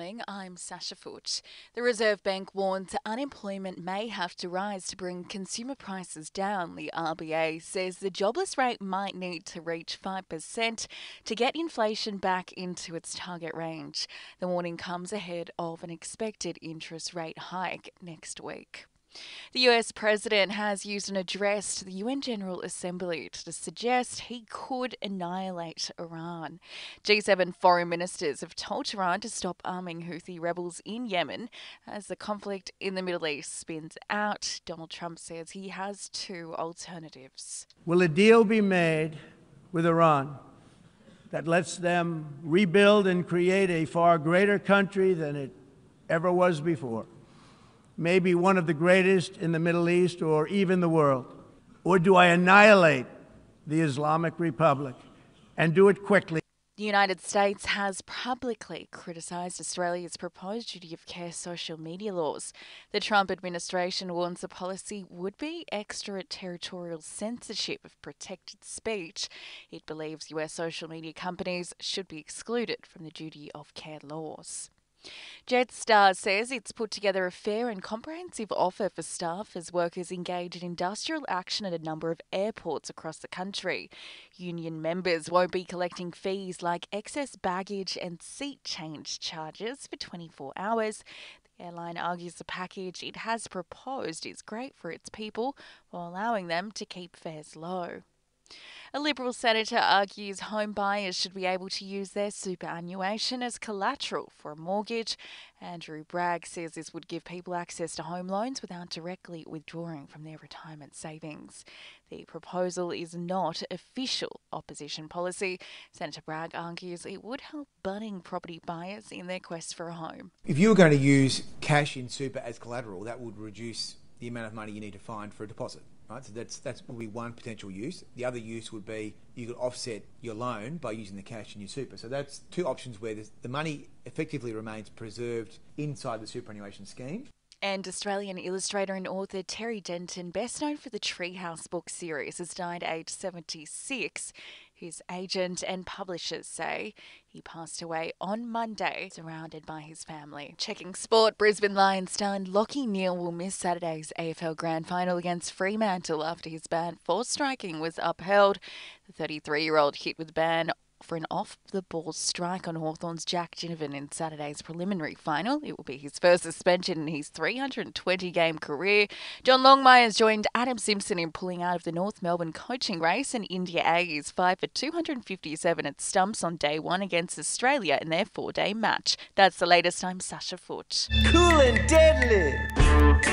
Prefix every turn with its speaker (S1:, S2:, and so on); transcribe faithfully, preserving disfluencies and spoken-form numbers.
S1: morning, I'm Sasha Foote. The Reserve Bank warns unemployment may have to rise to bring consumer prices down. The R B A says the jobless rate might need to reach five percent to get inflation back into its target range. The warning comes ahead of an expected interest rate hike next week. The U S president has used an address to the U N General Assembly to suggest he could annihilate Iran. G seven foreign ministers have told Iran to stop arming Houthi rebels in Yemen as the conflict in the Middle East spins out. Donald Trump says he has two alternatives.
S2: Will a deal be made with Iran that lets them rebuild and create a far greater country than it ever was before? Maybe one of the greatest in the Middle East or even the world? Or do I annihilate the Islamic Republic and do it quickly?
S1: The United States has publicly criticised Australia's proposed duty of care social media laws. The Trump administration warns the policy would be extraterritorial censorship of protected speech. It believes U S social media companies should be excluded from the duty of care laws. Jetstar says it's put together a fair and comprehensive offer for staff as workers engage in industrial action at a number of airports across the country. Union members won't be collecting fees like excess baggage and seat change charges for twenty-four hours. The airline argues the package it has proposed is great for its people while allowing them to keep fares low. A Liberal senator argues home buyers should be able to use their superannuation as collateral for a mortgage. Andrew Bragg says this would give people access to home loans without directly withdrawing from their retirement savings. The proposal is not official opposition policy. Senator Bragg argues it would help budding property buyers in their quest for a home.
S3: If you were going to use cash in super as collateral, that would reduce the amount of money you need to find for a deposit. Right, so that's that's would be one potential use. The other use would be you could offset your loan by using the cash in your super. So that's two options where the money effectively remains preserved inside the superannuation scheme.
S1: And Australian illustrator and author Terry Denton, best known for the Treehouse book series, has died aged seventy-six. His agent and publishers say he passed away on Monday, surrounded by his family. Checking sport, Brisbane Lions star Lachie Neale will miss Saturday's A F L Grand Final against Fremantle after his ban for striking was upheld. The thirty-three-year-old hit with the ban for an off-the-ball strike on Hawthorn's Jack Ginnivan in Saturday's preliminary final. It will be his first suspension in his three hundred twenty game career. John Longmire joined Adam Simpson in pulling out of the North Melbourne coaching race, and India A is five for two hundred fifty-seven at stumps on day one against Australia in their four-day match. That's the latest. I'm Sasha Foote.
S4: Cool and deadly.